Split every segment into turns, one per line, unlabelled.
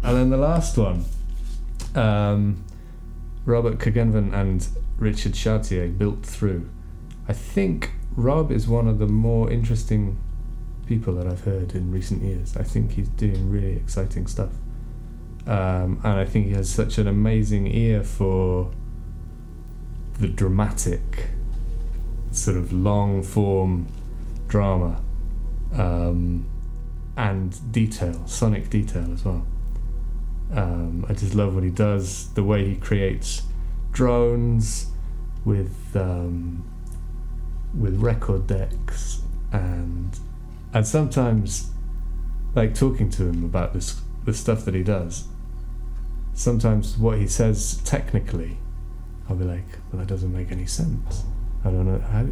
And then the last one, Robert Kagenvan and Richard Chartier built through. I think Rob is one of the more interesting people that I've heard in recent years. I think he's doing really exciting stuff. And I think he has such an amazing ear for the dramatic, sort of long form drama, and detail, sonic detail as well. I just love what he does, the way he creates drones with record decks, and sometimes, like, talking to him about the stuff that he does, sometimes what he says technically, I'll be like, well, that doesn't make any sense. I don't know how.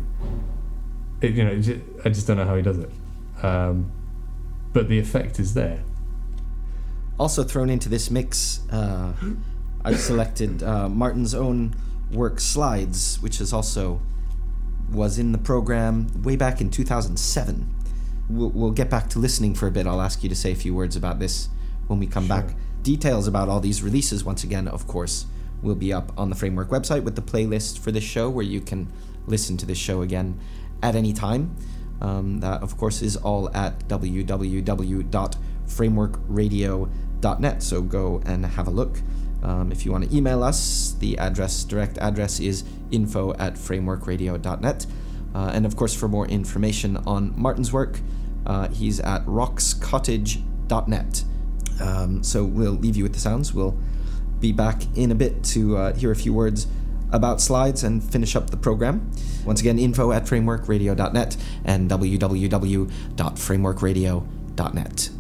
I just don't know how he does it. But the effect is there.
Also thrown into this mix, I've selected Martin's own work Slides, which was in the program way back in 2007. We'll get back to listening for a bit. I'll ask you to say a few words about this when we come back. Details about all these releases, once again, of course, will be up on the Framework website with the playlist for this show, where you can listen to this show again at any time. That, of course, is all at www.frameworkradio.net, so go and have a look. If you want to email us, the direct address is info@frameworkradio.net. And of course, for more information on Martin's work, he's at roxcottage.net. So we'll leave you with the sounds. We'll be back in a bit to hear a few words about Slides and finish up the program. Once again, info@frameworkradio.net and www.frameworkradio.net.